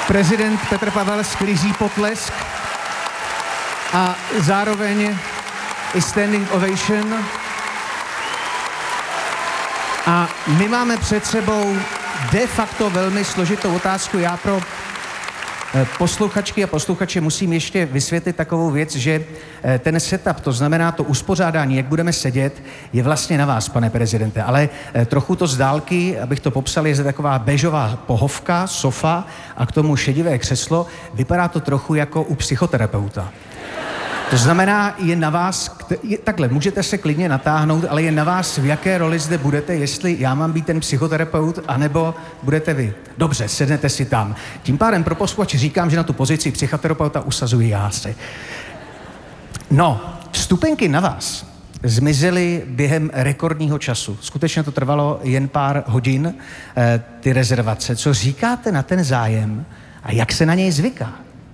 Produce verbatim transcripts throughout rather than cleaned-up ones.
prezident Petr Pavel sklízí potlesk a zároveň i standing ovation. A my máme před sebou de facto velmi složitou otázku. Já pro posluchačky a posluchače musím ještě vysvětlit takovou věc, že ten setup, to znamená to uspořádání, jak budeme sedět, je vlastně na vás, pane prezidente. Ale trochu to z dálky, abych to popsal, je taková bežová pohovka, sofa a k tomu šedivé křeslo. Vypadá to trochu jako u psychoterapeuta. To znamená, je na vás, je, takhle, můžete se klidně natáhnout, ale je na vás, v jaké roli zde budete, jestli já mám být ten psychoterapeut, anebo budete vy. Dobře, sednete si tam. Tím pádem pro posluchače říkám, že na tu pozici psychoterapeuta usazuji já se. No, vstupenky na vás zmizely během rekordního času. Skutečně to trvalo jen pár hodin, eh, ty rezervace. Co říkáte na ten zájem a jak se na něj zvyká?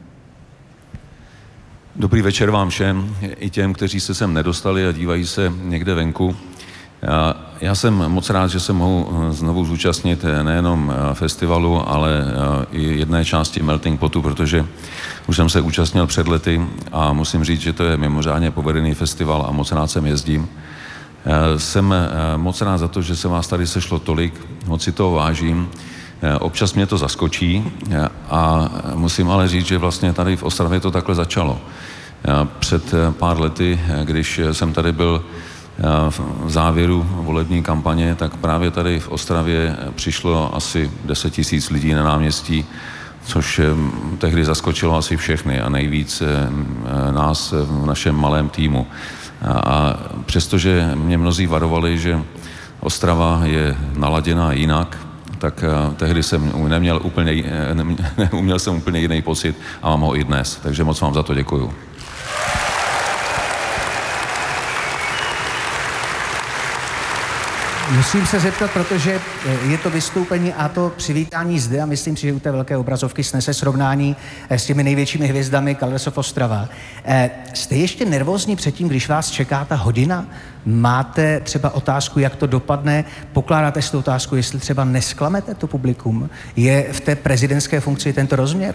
Dobrý večer vám všem, i těm, kteří se sem nedostali a dívají se někde venku. Já, já jsem moc rád, že se mohu znovu zúčastnit nejenom festivalu, ale i jedné části Melting Potu, protože už jsem se účastnil před lety a musím říct, že to je mimořádně povedený festival a moc rád sem jezdím. Jsem moc rád za to, že se vás tady sešlo tolik, moc si toho vážím. Občas mě to zaskočí a musím ale říct, že vlastně tady v Ostravě to takhle začalo. Před pár lety, když jsem tady byl v závěru volební kampaně, tak právě tady v Ostravě přišlo asi deset tisíc lidí na náměstí, což tehdy zaskočilo asi všechny a nejvíc nás v našem malém týmu. A přestože mě mnozí varovali, že Ostrava je naladěná jinak, tak tehdy jsem neměl úplně, neuměl jsem úplně jiný pocit a mám ho i dnes. Takže moc vám za to děkuju. Musím se zeptat, protože je to vystoupení a to přivítání zde a myslím si, že u té velké obrazovky snese srovnání s těmi největšími hvězdami Colors of Ostrava. Jste ještě nervózní předtím, když vás čeká ta hodina? Máte třeba otázku, jak to dopadne? Pokládáte si tu otázku, jestli třeba nesklamete to publikum? Je v té prezidentské funkci tento rozměr?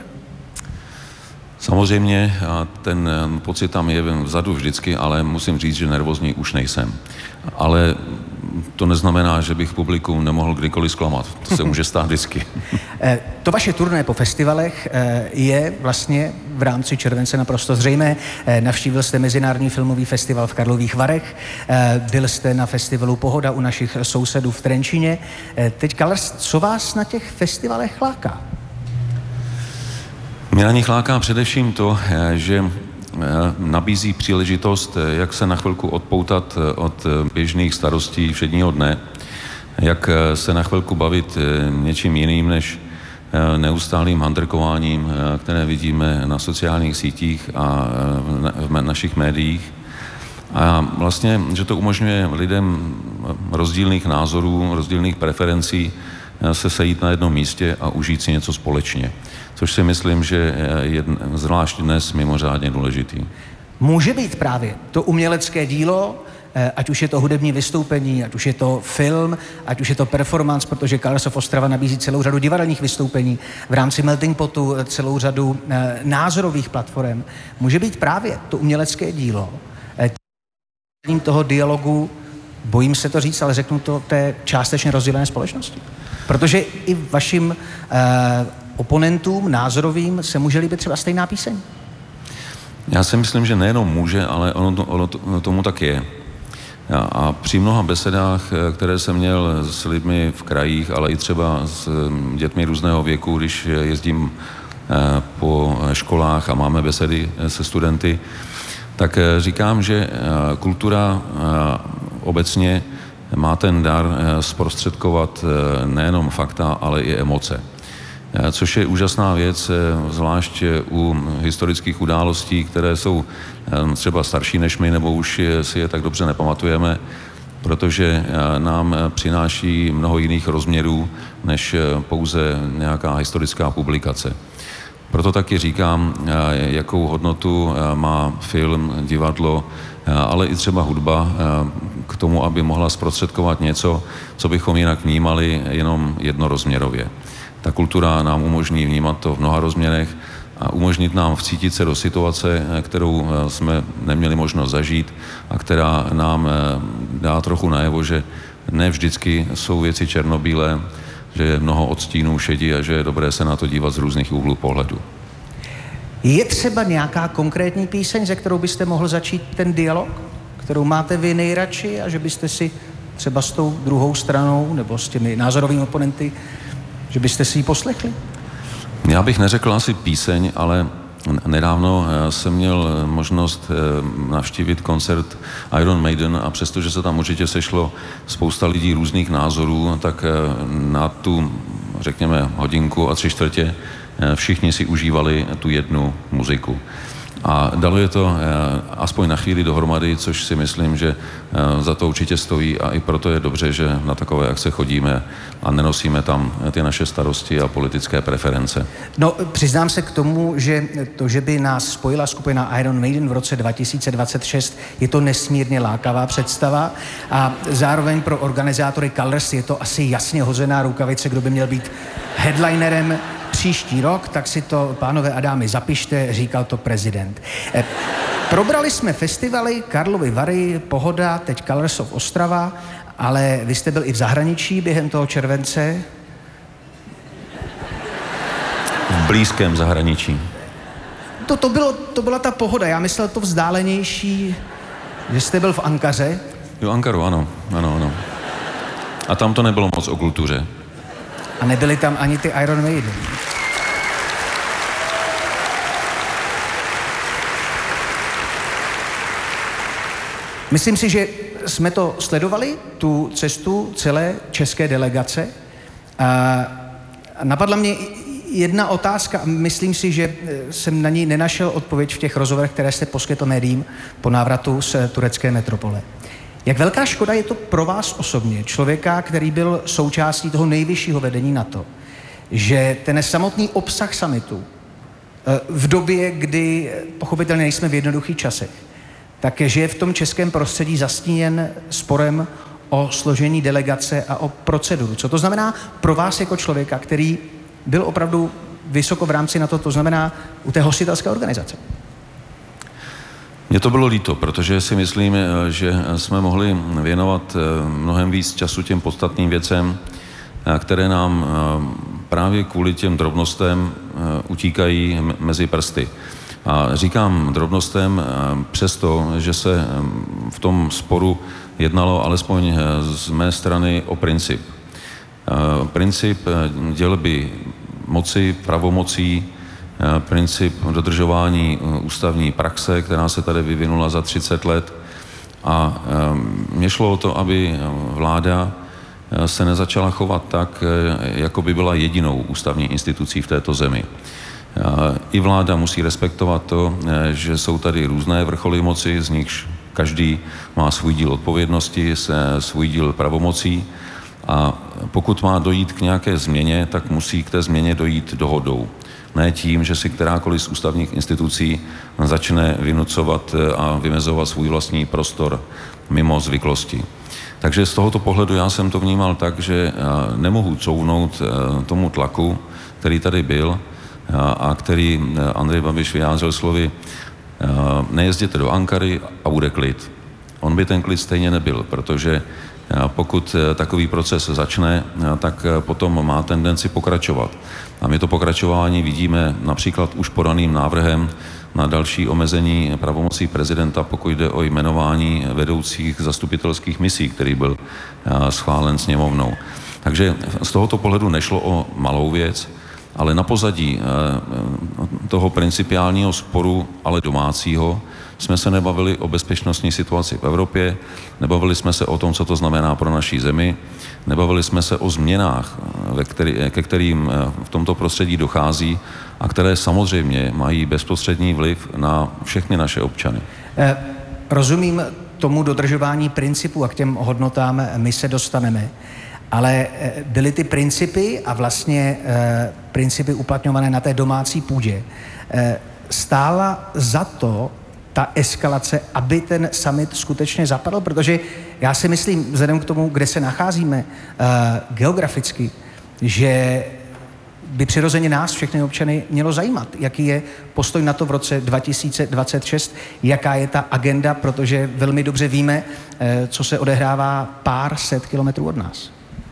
Samozřejmě, a ten pocit tam je vzadu vždycky, ale musím říct, že nervózní už nejsem. Ale to neznamená, že bych publikum nemohl kdykoliv zklamat. To se může stát vždycky. To vaše turné po festivalech je vlastně v rámci července naprosto zřejmé. Navštívil jste Mezinárodní filmový festival v Karlových Varech, byl jste na festivalu Pohoda u našich sousedů v Trenčíně. Teď, Colors, co vás na těch festivalech láká? Mě na nich láká především to, že nabízí příležitost, jak se na chvilku odpoutat od běžných starostí všedního dne, jak se na chvilku bavit něčím jiným než neustálým handrkováním, které vidíme na sociálních sítích a v našich médiích. A vlastně, že to umožňuje lidem rozdílných názorů, rozdílných preferencí se sejít na jednom místě a užít si něco společně. Což si myslím, že je zvlášť dnes mimořádně důležitý. Může být právě to umělecké dílo, ať už je to hudební vystoupení, ať už je to film, ať už je to performance, protože Colors of Ostrava nabízí celou řadu divadelních vystoupení, v rámci Melting Potu celou řadu názorových platform. Může být právě to umělecké dílo tím toho dialogu, bojím se to říct, ale řeknu to, té částečně rozdělené společnosti. Protože i vašim eh, oponentům názorovým se může líbit třeba stejná píseň. Já si myslím, že nejenom může, ale ono, to, ono to, tomu tak je. A, a při mnoha besedách, které jsem měl s lidmi v krajích, ale i třeba s dětmi různého věku, když jezdím eh, po školách a máme besedy se studenty, tak eh, říkám, že eh, kultura eh, obecně má ten dar zprostředkovat nejenom fakta, ale i emoce. Což je úžasná věc, zvlášť u historických událostí, které jsou třeba starší než my, nebo už si je tak dobře nepamatujeme, protože nám přináší mnoho jiných rozměrů, než pouze nějaká historická publikace. Proto taky říkám, jakou hodnotu má film, divadlo, ale i třeba hudba k tomu, aby mohla zprostředkovat něco, co bychom jinak vnímali jenom jednorozměrově. Ta kultura nám umožní vnímat to v mnoha rozměrech a umožnit nám vcítit se do situace, kterou jsme neměli možnost zažít a která nám dá trochu najevo, že ne vždycky jsou věci černobílé, že je mnoho odstínů šedí a že je dobré se na to dívat z různých úhlů pohledu. Je třeba nějaká konkrétní píseň, ze kterou byste mohl začít ten dialog, kterou máte vy nejradši a že byste si třeba s tou druhou stranou nebo s těmi názorovými oponenty, že byste si ji poslechli? Já bych neřekl asi píseň, ale nedávno jsem měl možnost navštívit koncert Iron Maiden a přestože se tam určitě sešlo spousta lidí různých názorů, tak na tu, řekněme, hodinku a tři čtvrtě všichni si užívali tu jednu muziku. A dalo je to aspoň na chvíli dohromady, což si myslím, že za to určitě stojí a i proto je dobře, že na takové akce chodíme a nenosíme tam ty naše starosti a politické preference. No, přiznám se k tomu, že to, že by nás spojila skupina Iron Maiden v roce dva tisíce dvacet šest, je to nesmírně lákavá představa a zároveň pro organizátory Colors je to asi jasně hozená rukavice, kdo by měl být headlinerem příští rok, tak si to, pánové a dámy, zapište, říkal to prezident. E, probrali jsme festivaly, Karlovy Vary, Pohoda, teď Colors of Ostrava, ale vy jste byl i v zahraničí během toho července. V blízkém zahraničí. To, to, bylo, to byla ta Pohoda, já myslel to vzdálenější, že jste byl v Ankaře. Jo, Ankaru, ano, ano, ano. A tam to nebylo moc o kultuře. A nebyli tam ani ty Iron Maiden. Myslím si, že jsme to sledovali, tu cestu celé české delegace. A napadla mě jedna otázka, myslím si, že jsem na ní nenašel odpověď v těch rozhovorech, které jste poskytl médiím po návratu z turecké metropole. Jak velká škoda je to pro vás osobně, člověka, který byl součástí toho nejvyššího vedení NATO, že ten samotný obsah summitu v době, kdy pochopitelně nejsme v jednoduchých časech, tak že je v tom českém prostředí zastíněn sporem o složení delegace a o proceduru. Co to znamená pro vás jako člověka, který byl opravdu vysoko v rámci NATO, to znamená u té hostitelské organizace? Mně to bylo líto, protože si myslím, že jsme mohli věnovat mnohem víc času těm podstatným věcem, které nám právě kvůli těm drobnostem utíkají mezi prsty. A říkám drobnostem přesto, že se v tom sporu jednalo alespoň z mé strany o princip. Princip dělby moci, pravomocí, princip dodržování ústavní praxe, která se tady vyvinula za třicet let. A mně šlo o to, aby vláda se nezačala chovat tak, jako by byla jedinou ústavní institucí v této zemi. I vláda musí respektovat to, že jsou tady různé vrcholy moci, z nichž každý má svůj díl odpovědnosti, svůj díl pravomocí. A pokud má dojít k nějaké změně, tak musí k té změně dojít dohodou. Ne tím, že si kterákoliv z ústavních institucí začne vynucovat a vymezovat svůj vlastní prostor mimo zvyklosti. Takže z tohoto pohledu já jsem to vnímal tak, že nemohu couvnout tomu tlaku, který tady byl a který Andrej Babiš vyjádřil slovy nejezděte do Ankary a bude klid. On by ten klid stejně nebyl, protože pokud takový proces začne, tak potom má tendenci pokračovat. A my to pokračování vidíme například už podaným návrhem na další omezení pravomocí prezidenta, pokud jde o jmenování vedoucích zastupitelských misí, který byl schválen sněmovnou. Takže z tohoto pohledu nešlo o malou věc, ale na pozadí toho principiálního sporu, ale domácího, jsme se nebavili o bezpečnostní situaci v Evropě, nebavili jsme se o tom, co to znamená pro naší zemi, nebavili jsme se o změnách, ve který, ke kterým v tomto prostředí dochází a které samozřejmě mají bezprostřední vliv na všechny naše občany. Eh, rozumím tomu dodržování principů a k těm hodnotám my se dostaneme. Ale byly ty principy a vlastně e, principy uplatňované na té domácí půdě. E, stála za to ta eskalace, aby ten summit skutečně zapadl? Protože já si myslím, vzhledem k tomu, kde se nacházíme e, geograficky, že by přirozeně nás, všechny občany, mělo zajímat, jaký je postoj na to v roce dva tisíce dvacet šest, jaká je ta agenda, protože velmi dobře víme, co se odehrává pár set kilometrů od nás.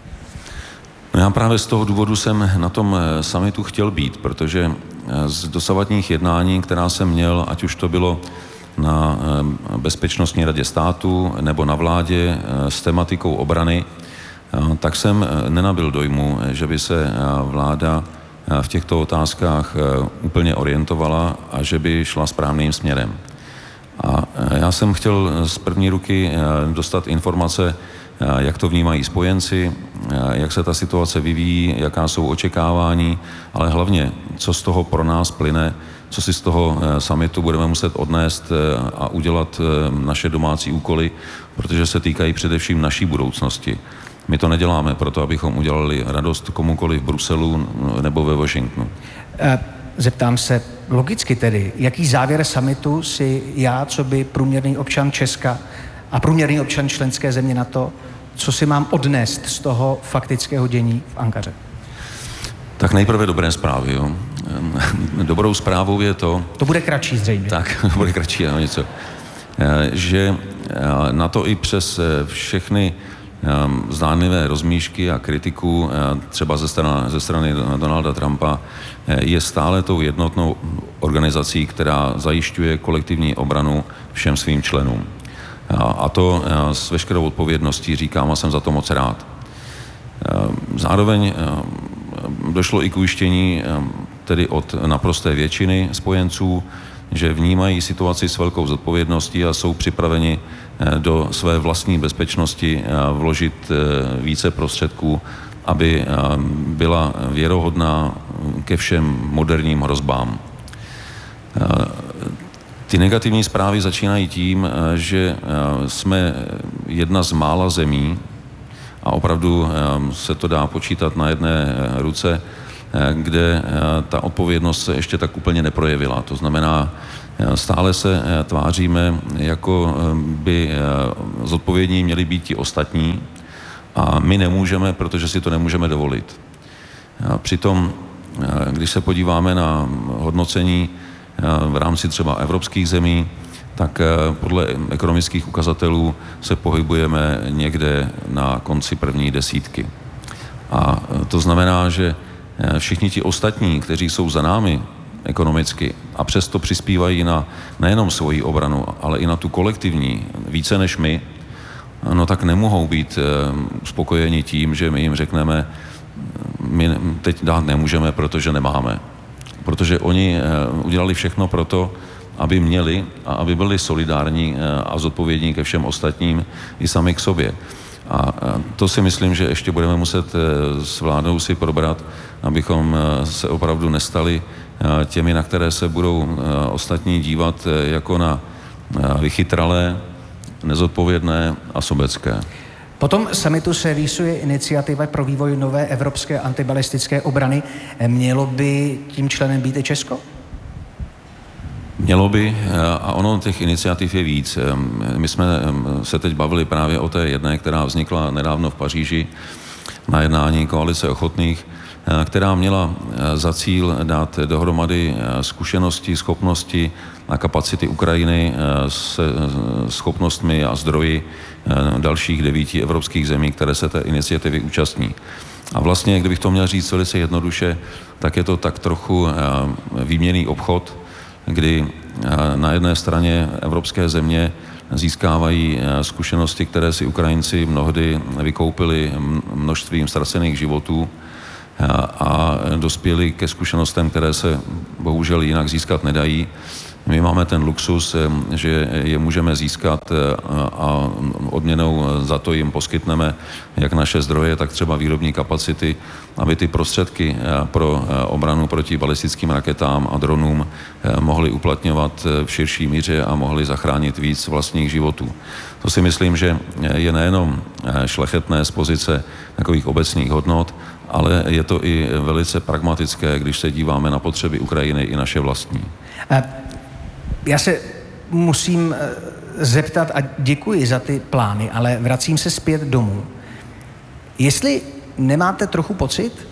No já právě z toho důvodu jsem na tom summitu chtěl být, protože z dosavadních jednání, která jsem měl, ať už to bylo na Bezpečnostní radě státu nebo na vládě s tematikou obrany, tak jsem nenabyl dojmu, že by se vláda v těchto otázkách úplně orientovala a že by šla správným směrem. A já jsem chtěl z první ruky dostat informace, jak to vnímají spojenci, jak se ta situace vyvíjí, jaká jsou očekávání, ale hlavně, co z toho pro nás plyne, co si z toho summitu budeme muset odnést a udělat naše domácí úkoly, protože se týkají především naší budoucnosti. My to neděláme proto, abychom udělali radost komukoliv v Bruselu nebo ve Washingtonu. Zeptám se logicky tedy, jaký závěr summitu si já, co by průměrný občan Česka a průměrný občan členské země NATO, co si mám odnést z toho faktického dění v Ankaře? Tak nejprve dobré zprávy. Jo. Dobrou zprávou je to... To bude kratší zřejmě. Tak, bude kratší, ano, něco. Že na to i přes všechny zdánlivé rozmíšky a kritiku třeba ze strany, ze strany Donalda Trumpa je stále tou jednotnou organizací, která zajišťuje kolektivní obranu všem svým členům. A to s veškerou odpovědností říkám a jsem za to moc rád. Zároveň došlo i k ujištění tedy od naprosté většiny spojenců, že vnímají situaci s velkou zodpovědností a jsou připraveni do své vlastní bezpečnosti vložit více prostředků, aby byla věrohodná ke všem moderním hrozbám. Ty negativní zprávy začínají tím, že jsme jedna z mála zemí, a opravdu se to dá počítat na jedné ruce, kde ta odpovědnost se ještě tak úplně neprojevila. To znamená, stále se tváříme, jako by zodpovědní měli být ti ostatní a my nemůžeme, protože si to nemůžeme dovolit. Přitom, když se podíváme na hodnocení v rámci třeba evropských zemí, tak podle ekonomických ukazatelů se pohybujeme někde na konci první desítky. A to znamená, že všichni ti ostatní, kteří jsou za námi ekonomicky a přesto přispívají na nejenom svoji obranu, ale i na tu kolektivní, více než my, no tak nemohou být spokojeni tím, že my jim řekneme, my teď dát nemůžeme, protože nemáme. Protože oni udělali všechno pro to, aby měli a aby byli solidární a zodpovědní ke všem ostatním i sami k sobě. A to si myslím, že ještě budeme muset s vládou si probrat, abychom se opravdu nestali těmi, na které se budou ostatní dívat jako na vychytralé, nezodpovědné a sobecké. Po tom summitu se rýsuje iniciativa pro vývoj nové evropské antibalistické obrany. Mělo by tím členem být i Česko? Mělo by, a ono těch iniciativ je víc. My jsme se teď bavili právě o té jedné, která vznikla nedávno v Paříži na jednání Koalice ochotných, která měla za cíl dát dohromady zkušenosti, schopnosti a kapacity Ukrajiny s schopnostmi a zdroji dalších devíti evropských zemí, které se té iniciativy účastní. A vlastně, kdybych to měl říct velice jednoduše, tak je to tak trochu výměnný obchod, kdy na jedné straně evropské země získávají zkušenosti, které si Ukrajinci mnohdy vykoupili množstvím ztracených životů a dospěli ke zkušenostem, které se bohužel jinak získat nedají. My máme ten luxus, že je můžeme získat a odměnou za to jim poskytneme jak naše zdroje, tak třeba výrobní kapacity, aby ty prostředky pro obranu proti balistickým raketám a dronům mohly uplatňovat v širší míře a mohly zachránit víc vlastních životů. To si myslím, že je nejenom šlechetné z pozice takových obecných hodnot, ale je to i velice pragmatické, když se díváme na potřeby Ukrajiny i naše vlastní. Já se musím zeptat a děkuji za ty plány, ale vracím se zpět domů. Jestli nemáte trochu pocit,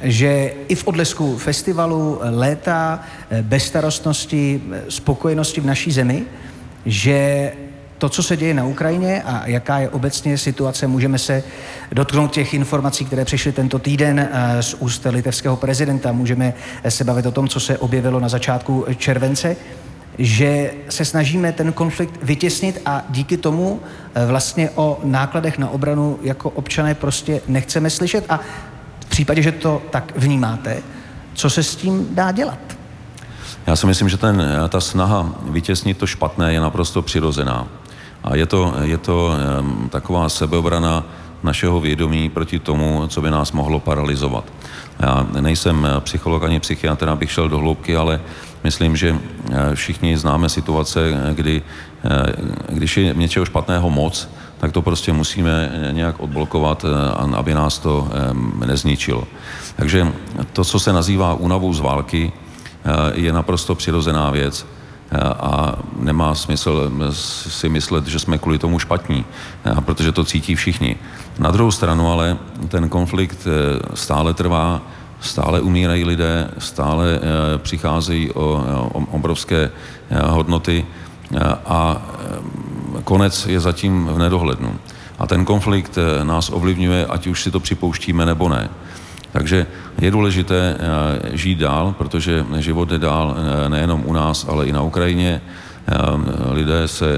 že i v odlesku festivalu, léta, bezstarostnosti, spokojenosti v naší zemi, že to, co se děje na Ukrajině a jaká je obecně situace, můžeme se dotknout těch informací, které přišly tento týden z úst litevského prezidenta. Můžeme se bavit o tom, co se objevilo na začátku července, že se snažíme ten konflikt vytěsnit a díky tomu vlastně o nákladech na obranu jako občané prostě nechceme slyšet. A v případě, že to tak vnímáte, co se s tím dá dělat? Já si myslím, že ten, ta snaha vytěsnit to špatné je naprosto přirozená. A je to, je to um, taková sebeobrana našeho vědomí proti tomu, co by nás mohlo paralyzovat. Já nejsem psycholog ani psychiatr, abych šel do hloubky, ale myslím, že všichni známe situace, kdy když je něčeho špatného moc, tak to prostě musíme nějak odblokovat, aby nás to nezničilo. Takže to, co se nazývá únavou z války, je naprosto přirozená věc a nemá smysl si myslet, že jsme kvůli tomu špatní, protože to cítí všichni. Na druhou stranu ale ten konflikt stále trvá, stále umírají lidé, stále přicházejí o, o obrovské hodnoty a konec je zatím v nedohlednu. A ten konflikt nás ovlivňuje, ať už si to připouštíme nebo ne. Takže je důležité žít dál, protože život je dál nejenom u nás, ale i na Ukrajině. Lidé se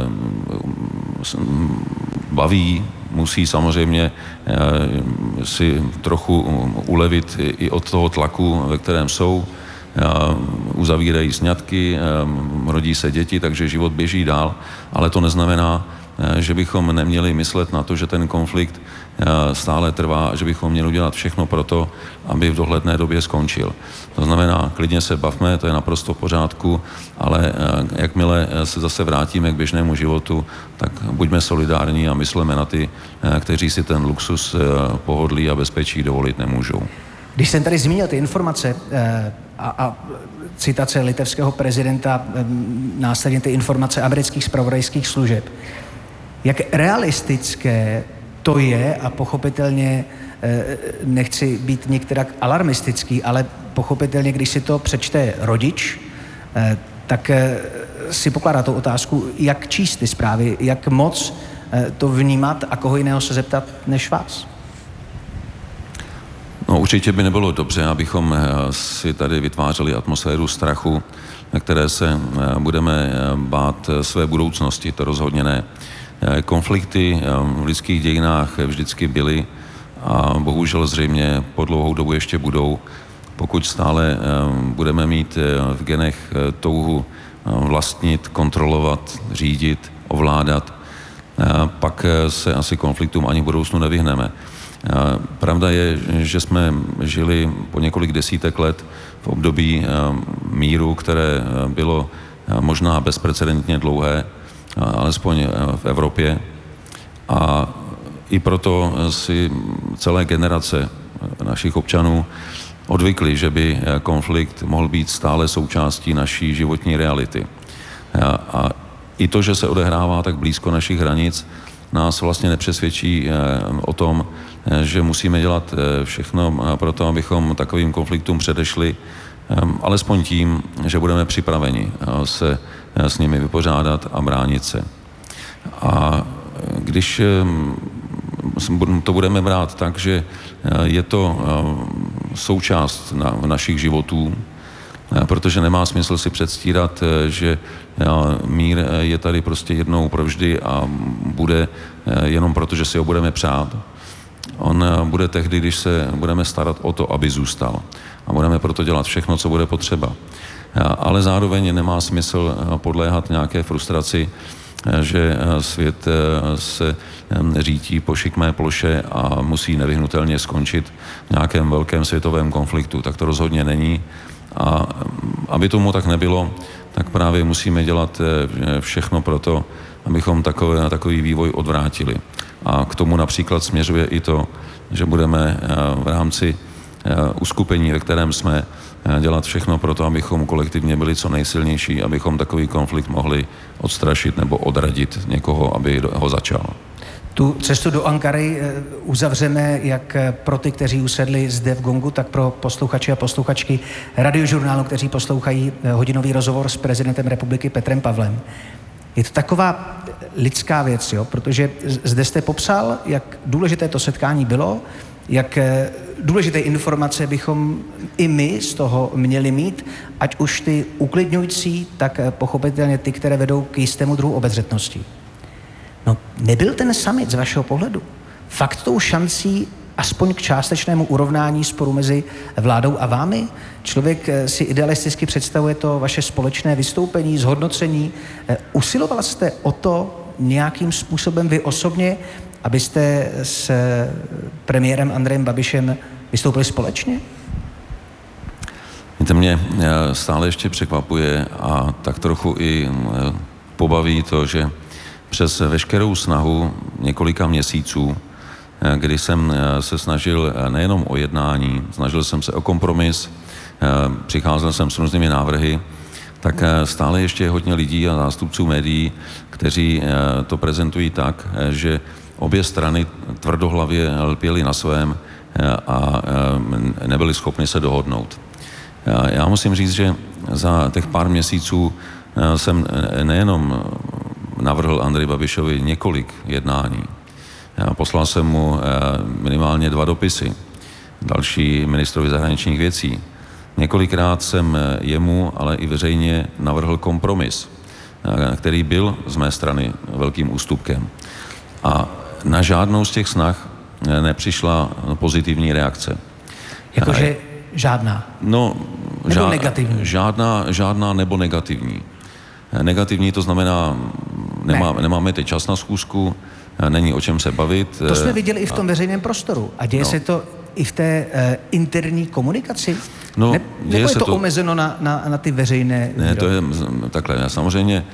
baví, musí samozřejmě si trochu ulevit i od toho tlaku, ve kterém jsou. Uzavírají sňatky, rodí se děti, takže život běží dál, ale to neznamená, že bychom neměli myslet na to, že ten konflikt stále trvá a že bychom měli udělat všechno pro to, aby v dohledné době skončil. To znamená, klidně se bavme, to je naprosto v pořádku, ale jakmile se zase vrátíme k běžnému životu, tak buďme solidární a mysleme na ty, kteří si ten luxus pohodlí a bezpečí dovolit nemůžou. Když jsem tady zmínil ty informace a, a citace litevského prezidenta, následně ty informace amerických zpravodajských služeb, jak realistické to je a pochopitelně nechci být některak alarmistický, ale pochopitelně, když si to přečte rodič, tak si pokládá tu otázku, jak číst ty zprávy, jak moc to vnímat a koho jiného se zeptat než vás. No, určitě by nebylo dobře, abychom si tady vytvářeli atmosféru strachu, na které se budeme bát své budoucnosti, to rozhodně ne. Konflikty v lidských dějinách vždycky byly a bohužel zřejmě po dlouhou dobu ještě budou. Pokud stále budeme mít v genech touhu vlastnit, kontrolovat, řídit, ovládat, pak se asi konfliktům ani v budoucnu nevyhneme. Pravda je, že jsme žili po několik desítek let v období míru, které bylo možná bezprecedentně dlouhé, alespoň v Evropě. A i proto si celé generace našich občanů odvykli, že by konflikt mohl být stále součástí naší životní reality. A i to, že se odehrává tak blízko našich hranic, nás vlastně nepřesvědčí o tom, že musíme dělat všechno pro to, abychom takovým konfliktům předešli, alespoň tím, že budeme připraveni se s nimi vypořádat a bránit se. A když to budeme brát tak, že je to součást na, našich životů, protože nemá smysl si předstírat, že mír je tady prostě jednou provždy a bude jenom proto, že si ho budeme přát. On bude tehdy, když se budeme starat o to, aby zůstal. A budeme proto dělat všechno, co bude potřeba. Ale zároveň nemá smysl podléhat nějaké frustraci, že svět se řítí po šikmé ploše a musí nevyhnutelně skončit v nějakém velkém světovém konfliktu. Tak to rozhodně není. A aby tomu tak nebylo, tak právě musíme dělat všechno pro to, abychom takové, takový vývoj odvrátili. A k tomu například směřuje i to, že budeme v rámci uskupení, ve kterém jsme, dělat všechno pro to, abychom kolektivně byli co nejsilnější, abychom takový konflikt mohli odstrašit nebo odradit někoho, aby ho začal. Tu cestu do Ankary uzavřeme jak pro ty, kteří usedli zde v Gongu, tak pro posluchače a posluchačky radiožurnálu, kteří poslouchají hodinový rozhovor s prezidentem republiky Petrem Pavlem. Je to taková lidská věc, jo? Protože zde jste popsal, jak důležité to setkání bylo, jak důležité informace bychom i my z toho měli mít, ať už ty uklidňující, tak pochopitelně ty, které vedou k jistému druhu obezřetnosti. No, nebyl ten summit z vašeho pohledu fakt tou šancí aspoň k částečnému urovnání sporu mezi vládou a vámi? Člověk si idealisticky představuje to vaše společné vystoupení, zhodnocení. Usiloval jste o to nějakým způsobem vy osobně, abyste s premiérem Andrejem Babišem vystoupili společně? Víte, mě stále ještě překvapuje a tak trochu i pobaví to, že přes veškerou snahu několika měsíců, kdy jsem se snažil nejenom o jednání, snažil jsem se o kompromis, přicházel jsem s různými návrhy, tak stále ještě je hodně lidí a zástupců médií, kteří to prezentují tak, že obě strany tvrdohlavě lpěly na svém a nebyli schopni se dohodnout. Já musím říct, že za těch pár měsíců jsem nejenom navrhl Andreji Babišovi několik jednání. Poslal jsem mu minimálně dva dopisy, další ministrovi zahraničních věcí. Několikrát jsem jemu, ale i veřejně navrhl kompromis, který byl z mé strany velkým ústupkem. A na žádnou z těch snah nepřišla pozitivní reakce. Jakože žádná? No, nebo žád, negativní? Žádná, žádná nebo negativní. Negativní to znamená, nemá, ne. nemáme teď čas na schůzku, není o čem se bavit. To jsme viděli i v tom veřejném prostoru. A děje no. se to i v té uh, interní komunikaci? No, ne, nebo je to, to omezeno na, na, na ty veřejné... Ne, to je takhle. Já samozřejmě,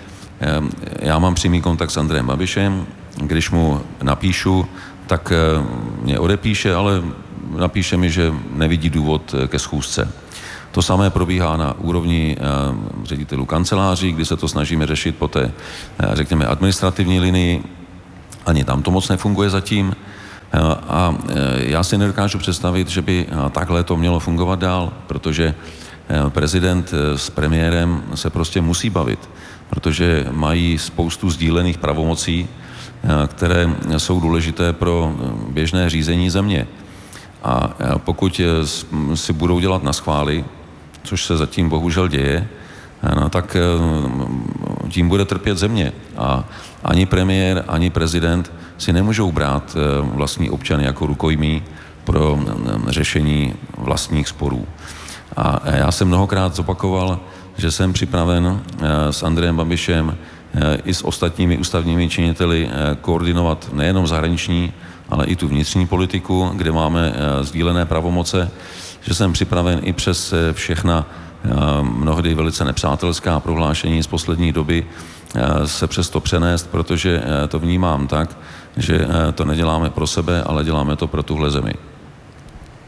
já mám přímý kontakt s Andrejem Babišem, když mu napíšu, tak mě odepíše, ale napíše mi, že nevidí důvod ke schůzce. To samé probíhá na úrovni ředitelů kanceláří, kdy se to snažíme řešit po té, řekněme, administrativní linii. Ani tam to moc nefunguje zatím. A já si nedokážu představit, že by takhle to mělo fungovat dál, protože prezident s premiérem se prostě musí bavit, protože mají spoustu sdílených pravomocí, které jsou důležité pro běžné řízení země. A pokud si budou dělat na schvály, což se zatím bohužel děje, no, tak tím bude trpět země. A ani premiér, ani prezident si nemůžou brát vlastní občany jako rukojmí pro řešení vlastních sporů. A já jsem mnohokrát zopakoval, že jsem připraven s Andrejem Babišem i s ostatními ústavními činiteli koordinovat nejenom zahraniční, ale i tu vnitřní politiku, kde máme sdílené pravomoce, že jsem připraven i přes všechna mnohdy velice nepřátelská prohlášení z poslední doby se přesto přenést, protože to vnímám tak, že to neděláme pro sebe, ale děláme to pro tuhle zemi.